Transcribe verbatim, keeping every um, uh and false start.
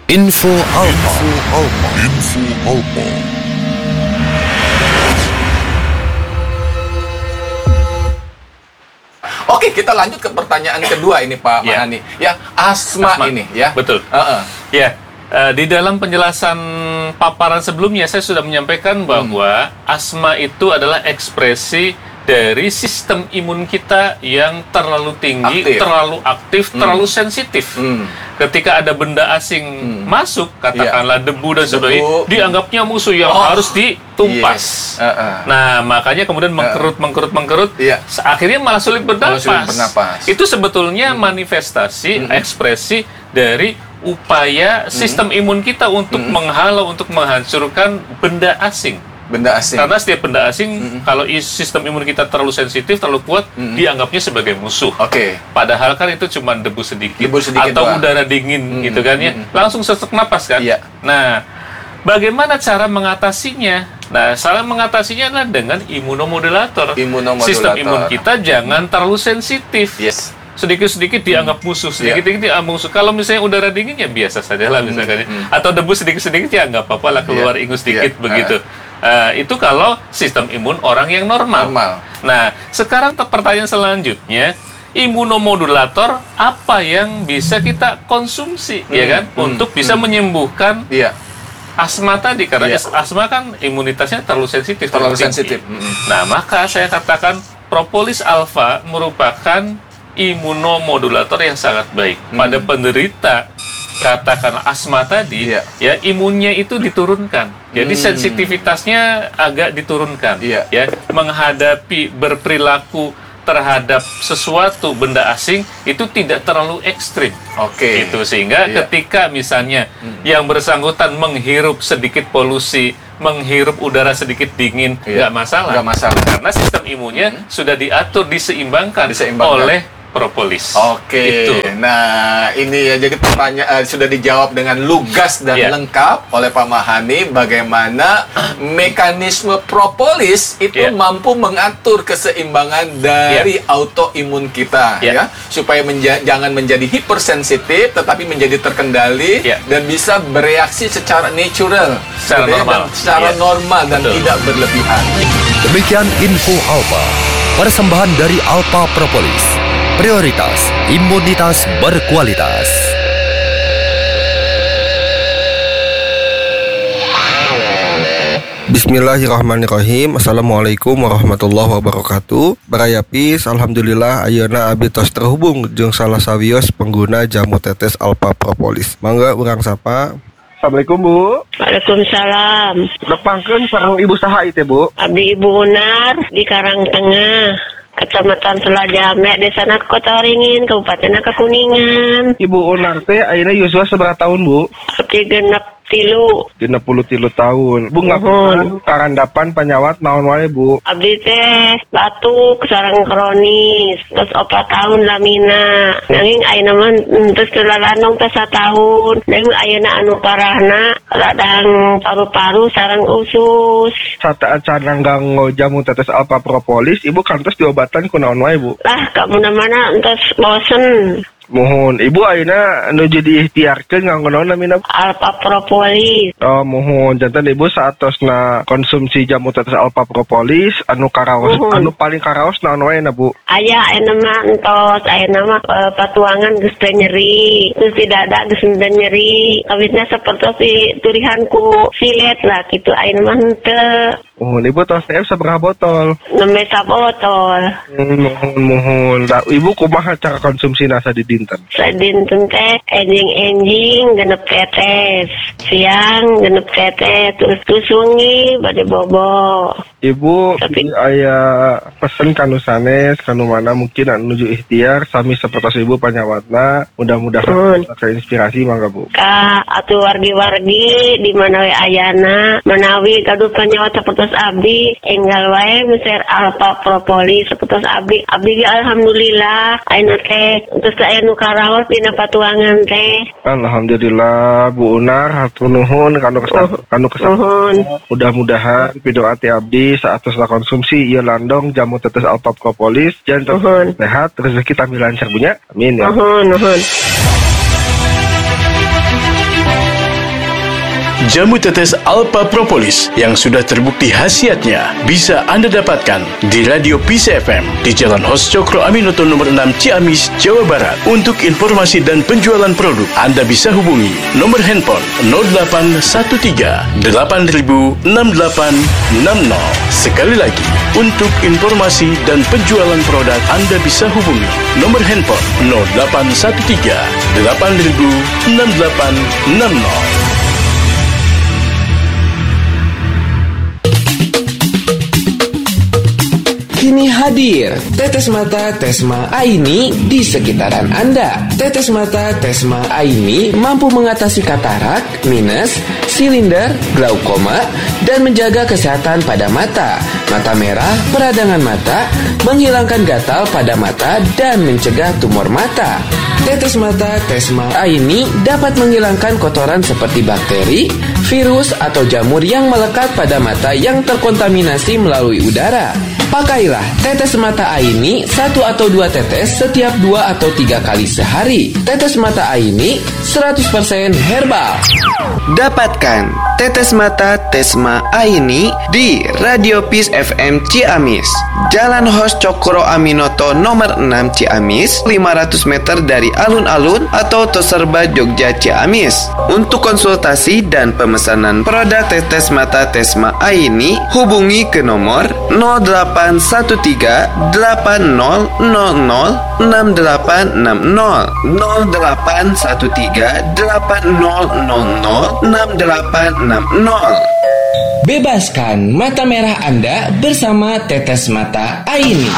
Info Alpa. Info Alpa. Info Alpa. Oke, kita lanjut ke pertanyaan kedua ini Pak Ya. Mahani. Ya, asma, Asma. ini ya. Betul. Uh-uh. Ya, eh, di dalam penjelasan paparan sebelumnya saya sudah menyampaikan bahwa asma itu adalah ekspresi dari sistem imun kita yang terlalu tinggi, Aktif. terlalu aktif, terlalu sensitif. Hmm. Ketika ada benda asing masuk, katakanlah debu dan sebagainya, Debu. dianggapnya musuh yang Oh. harus ditumpas. Yes. Uh-uh. Nah, makanya kemudian mengkerut, mengkerut, mengkerut, Iya. akhirnya malah sulit bernapas. sulit bernapas. Itu sebetulnya manifestasi, ekspresi dari upaya sistem imun kita untuk menghalau, untuk menghancurkan benda asing. Benda asing. Karena setiap benda asing, kalau is- sistem imun kita terlalu sensitif, terlalu kuat, dianggapnya sebagai musuh. Oke. Padahal kan itu cuma debu sedikit, Debu sedikit atau doang. udara dingin gitu kan ya, langsung sesak napas kan. Iya. Nah, bagaimana cara mengatasinya? Nah, cara mengatasinya adalah dengan imunomodulator. Imunomodulator. Sistem imun kita jangan terlalu sensitif. Yes. Sedikit-sedikit dianggap musuh, sedikit-sedikit dianggap musuh. Kalau misalnya udara dingin ya biasa saja lah misalkan. Atau debu sedikit-sedikit ya nggak apa-apa lah, keluar Iya. ingus sedikit Iya. begitu. Eh, itu kalau sistem imun orang yang normal. Normal. Nah, sekarang te- pertanyaan selanjutnya, imunomodulator apa yang bisa kita konsumsi ya kan untuk bisa menyembuhkan Iya. asma tadi, karena Iya. as- asma kan imunitasnya terlalu sensitif, Terlalu tinggi. sensitif. Mm-mm. Nah, maka saya katakan propolis alfa merupakan imunomodulator yang sangat baik pada penderita katakan asma tadi. Iya. Ya, imunnya itu diturunkan, jadi sensitivitasnya agak diturunkan. Iya. Ya, menghadapi berperilaku terhadap sesuatu benda asing itu tidak terlalu ekstrim. Oke. Gitu, sehingga Iya. ketika misalnya yang bersangkutan menghirup sedikit polusi, menghirup udara sedikit dingin, Iya. nggak masalah. Nggak masalah. Karena sistem imunnya sudah diatur, diseimbangkan, Diseimbangkan. oleh propolis. Oke. Itu. Nah, ini ya jadi pertanyaan sudah dijawab dengan lugas dan Iya. lengkap oleh Pak Mahani bagaimana mekanisme propolis itu Iya. mampu mengatur keseimbangan dari autoimun kita Iya. ya, supaya menja- jangan menjadi hipersensitif tetapi menjadi terkendali Iya. dan bisa bereaksi secara natural, Secara gitu ya, normal. dan secara Iya. normal dan Betul. tidak berlebihan. Demikian Info Alpa. Persembahan dari Alpa Propolis. Prioritas imunitas berkualitas. Bismillahirrahmanirrahim. Assalamualaikum warahmatullahi wabarakatuh. Baraya Pis, alhamdulillah ayeuna abdi tos terhubung jeung salah sawios pengguna jamu tetes Alpa Propolis. Mangga urang sapa. Assalamualaikum Bu. Waalaikumsalam. Nepangkeun sareng ibu saha ieu teh Bu? Abdi Ibu Unar di Karangtengah, Kecamatan Selajame, Desa Kota Waringin, Kabupaten Kuningan. Ibu Unar teh ayeuna yuswa sabaraha tahun Bu? Abdi genep tilu. Genep puluh tilu tahun. Bu ngapunten karandapan panyawat naon wae Bu? Abdi teh batuk sareng kronis, terus opat tahun lamina. Nanging ayeuna mah terus kelalanong teh satahun. Nanging ayeuna anu parahna radang paru-paru sareng usus. Saat acara ganggo jamu tetes Alpa Propolis, Ibu kantos diobatan ku naon wae Bu? Lah ka mana-mana entos bosen. Mohon Ibu ayeuna nuju diikhtiarkeun nganggo naon namina? Alpa Propolis. Oh, mohon janten Ibu saatosna konsumsi jamu tetes Alpa Propolis anu karaos Mohon. anu paling karaos naon wae na Bu? Aya ayeuna mah entos, ayeuna mah e, patuangan geus teu nyeri, terus di dada geus teu nyeri. Kawitna sapertos si turihanku silet lah kitu ayeuna mah henteu. Mohon Ibu tos teh sabaraha botol? Nembe sabotol. Hmm, mohon mohon. Da, Ibu kumaha cara konsumsi nasa di dinten? Sadinten teh enjing-enjing genep tetes. Siang genep tetes, terus tusungi bade bobo. Ibu Tapi- aya pesen kanu sanes kanu mana mungkin anu nuju ikhtiar sami sapertos Ibu panyawatna mudah-mudahan Mohon. terinspirasi mangga Bu. Ka atuh wargi-wargi di mana we ayana menawi gaduh panyawat sapertos abdi enggal wae meser Alpa Propolis sapertos abdi abdi ge alhamdulillah ayeuna teh terus aya nu karaos dina patuangan teh. Alhamdulillah Bu Unar hatur nuhun kanu kesan kanu kesan. Nuhun. Mudah-mudahan pidoa ti abdi saatosna konsumsi ieu landong jamu tetes Alpa Propolis janten Nuhun. sehat rezeki tampi lancar bunya. Amin ya. Nuhun nuhun. Jamu tetes Alpha Propolis yang sudah terbukti khasiatnya bisa Anda dapatkan di Radio Peace F M di Jalan Hos Cokro Aminoto nomor enam Ciamis, Jawa Barat. Untuk informasi dan penjualan produk, Anda bisa hubungi nomor handphone nol delapan satu tiga delapan nol enam delapan enam nol. Sekali lagi, untuk informasi dan penjualan produk, Anda bisa hubungi nomor handphone nol delapan satu tiga delapan nol enam delapan enam nol. Kini hadir Tetes Mata Tesma Aini di sekitaran Anda. Tetes Mata Tesma Aini mampu mengatasi katarak, minus, silinder, glaukoma, dan menjaga kesehatan pada mata, mata merah, peradangan mata, menghilangkan gatal pada mata, dan mencegah tumor mata. Tetes Mata Tesma Aini dapat menghilangkan kotoran seperti bakteri, virus, atau jamur yang melekat pada mata yang terkontaminasi melalui udara. Pakailah tetes mata Aini satu atau dua tetes setiap dua atau tiga kali sehari. Tetes mata Aini seratus persen herbal. Dapatkan tetes mata Tesma Aini di Radio Peace F M Ciamis, Jalan Hos Cokro Aminoto nomor enam Ciamis, lima ratus meter dari alun-alun atau Toserba Jogja Ciamis. Untuk konsultasi dan pemesanan produk tetes mata Tesma Aini, hubungi ke nomor nol delapan satu tiga delapan nol nol nol enam delapan enam nol nol delapan satu tiga delapan nol nol nol enam delapan enam nol. Bebaskan mata merah Anda bersama Tetes Mata Aini.